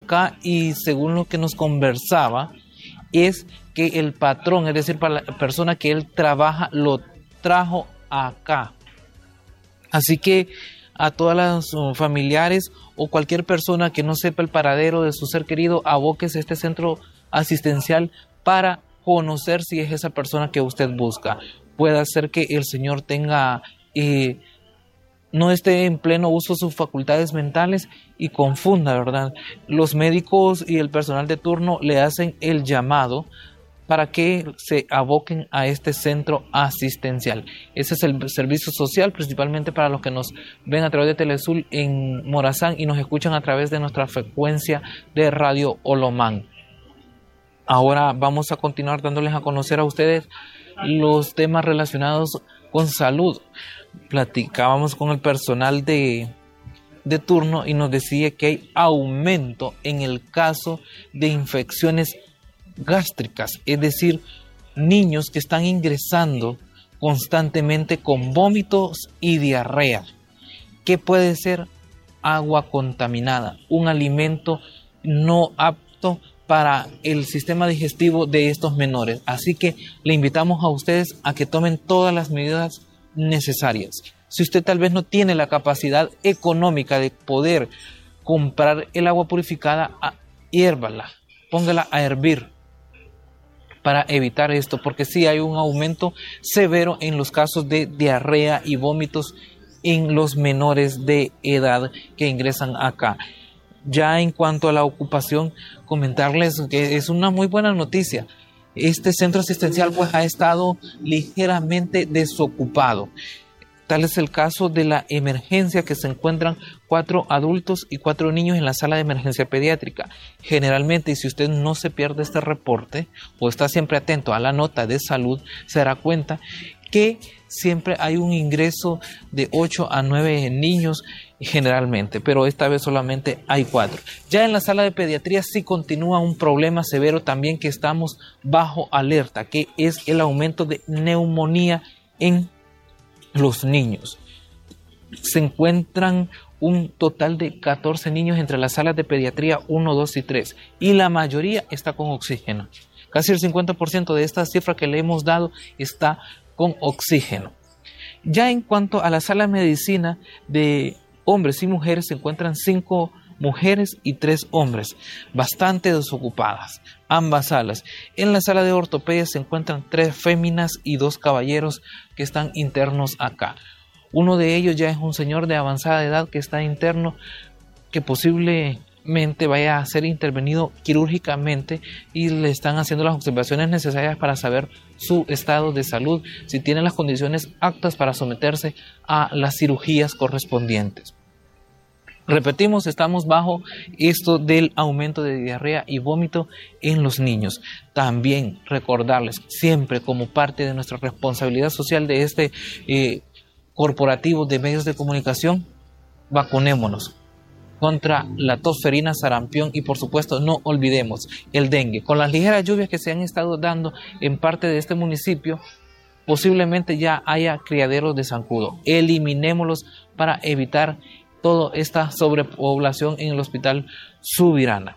acá, y según lo que nos conversaba, es que el patrón, es decir, para la persona que él trabaja, lo trajo acá. Así que a todas las familiares o cualquier persona que no sepa el paradero de su ser querido, abóquese a este centro asistencial para conocer si es esa persona que usted busca. Puede ser que el señor tenga no esté en pleno uso de sus facultades mentales y confunda, ¿verdad? Los médicos y el personal de turno le hacen el llamado para que se aboquen a este centro asistencial. Ese es el servicio social, principalmente para los que nos ven a través de Telesur en Morazán y nos escuchan a través de nuestra frecuencia de Radio Olomán. Ahora vamos a continuar dándoles a conocer a ustedes los temas relacionados con salud. Platicábamos con el personal de turno y nos decía que hay aumento en el caso de infecciones gástricas, es decir, niños que están ingresando constantemente con vómitos y diarrea. ¿Qué puede ser? Agua contaminada, un alimento no apto para el sistema digestivo de estos menores. Así que le invitamos a ustedes a que tomen todas las medidas necesarias. Si usted tal vez no tiene la capacidad económica de poder comprar el agua purificada, hiérvala, póngala a hervir para evitar esto, porque sí hay un aumento severo en los casos de diarrea y vómitos en los menores de edad que ingresan acá. Ya en cuanto a la ocupación, comentarles que es una muy buena noticia. Este centro asistencial pues ha estado ligeramente desocupado. Tal es el caso de la emergencia, que se encuentran 4 adultos y 4 niños en la sala de emergencia pediátrica. Generalmente, y si usted no se pierde este reporte o está siempre atento a la nota de salud, se dará cuenta que siempre hay un ingreso de 8 a 9 niños generalmente, pero esta vez solamente hay 4. Ya en la sala de pediatría sí continúa un problema severo también, que estamos bajo alerta, que es el aumento de neumonía en los niños. Se encuentran un total de 14 niños entre las salas de pediatría 1, 2 y 3, y la mayoría está con oxígeno. Casi el 50% de esta cifra que le hemos dado está con oxígeno. Ya en cuanto a la sala de medicina de hombres y mujeres, se encuentran 5 mujeres y 3 hombres, bastante desocupadas ambas salas. En la sala de ortopedia se encuentran 3 féminas y 2 caballeros que están internos acá. Uno de ellos ya es un señor de avanzada edad que está interno, que posiblemente vaya a ser intervenido quirúrgicamente, y le están haciendo las observaciones necesarias para saber su estado de salud, si tiene las condiciones aptas para someterse a las cirugías correspondientes. Repetimos, estamos bajo esto del aumento de diarrea y vómito en los niños. También recordarles, siempre como parte de nuestra responsabilidad social de este corporativo de medios de comunicación, vacunémonos contra la tosferina, sarampión y por supuesto no olvidemos el dengue. Con las ligeras lluvias que se han estado dando en parte de este municipio, posiblemente ya haya criaderos de zancudo. Eliminémoslos para evitar toda esta sobrepoblación en el Hospital Subirana.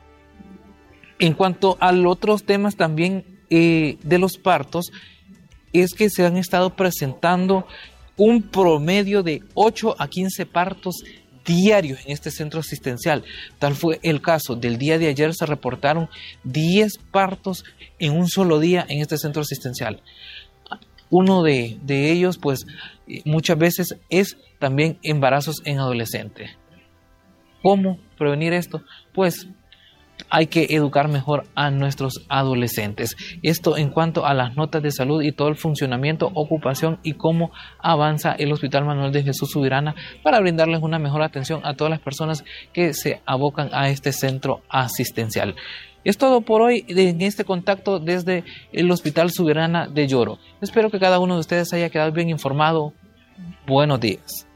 En cuanto a los otros temas también de los partos, es que se han estado presentando un promedio de 8 a 15 partos diarios en este centro asistencial. Tal fue el caso del día de ayer. Se reportaron 10 partos en un solo día en este centro asistencial. Uno de ellos, pues, muchas veces es también embarazos en adolescentes. ¿Cómo prevenir esto? Pues hay que educar mejor a nuestros adolescentes. Esto en cuanto a las notas de salud y todo el funcionamiento, ocupación y cómo avanza el Hospital Manuel de Jesús Subirana para brindarles una mejor atención a todas las personas que se abocan a este centro asistencial. Es todo por hoy en este contacto desde el Hospital Subirana de Lloro. Espero que cada uno de ustedes haya quedado bien informado. Buenos días.